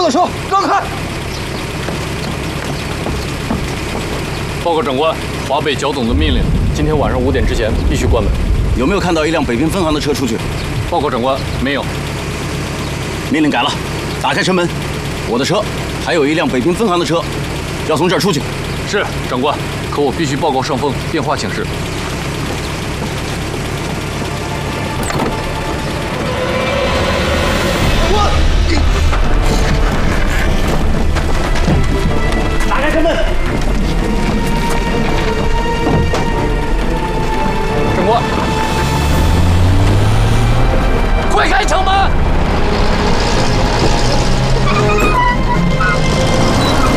的车，让开！ 报告长官，华北剿总的命令，今天晚上5点之前必须关门。 有没有看到一辆北平分行的车出去？ 报告长官，没有。 命令改了，打开城门。我的车还有一辆北平分行的车，要从这儿出去。 是，长官。可我必须报告上峰，电话请示。